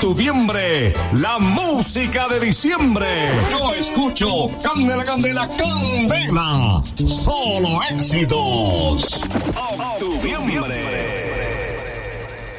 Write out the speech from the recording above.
Octubiembre, la música de diciembre. Yo escucho Candela, Candela, Candela. Solo éxitos.